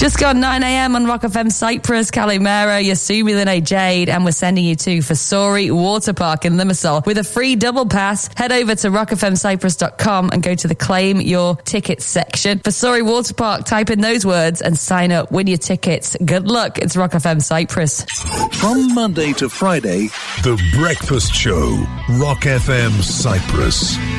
Just gone 9 a.m. on Rock FM Cyprus, Calimera, Yasumi Lene Jade, and we're sending you to Fasori Water Park in Limassol with a free double pass. Head over to rockfmcyprus.com and go to the Claim Your Tickets section. Fasori Water Park, type in those words and sign up. Win your tickets. Good luck. It's Rock FM Cyprus. From Monday to Friday, The Breakfast Show, Rock FM Cyprus.